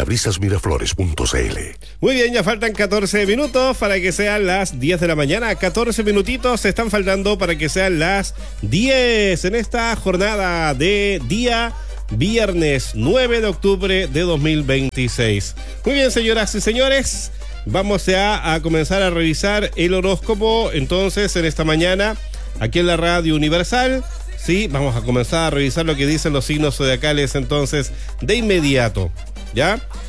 parabrisasmiraflores.cl. Muy bien, ya faltan 14 minutos para que sean las 10 de la mañana. 14 minutitos se están faltando para que sean las 10 en esta jornada de día viernes 9 de octubre de 2026. Muy bien, señoras y señores, vamos ya a comenzar a revisar el horóscopo entonces en esta mañana aquí en la Radio Universal. Sí, vamos a comenzar a revisar lo que dicen los signos zodiacales entonces de inmediato, ¿ya?